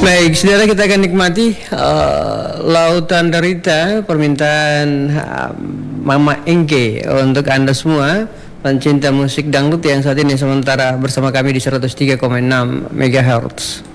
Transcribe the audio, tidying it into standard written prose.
Baik, saudara, kita akan nikmati Lautan Derita, permintaan Mama Engke untuk Anda semua pencinta musik dangdut yang saat ini sementara bersama kami di 103,6 MHz.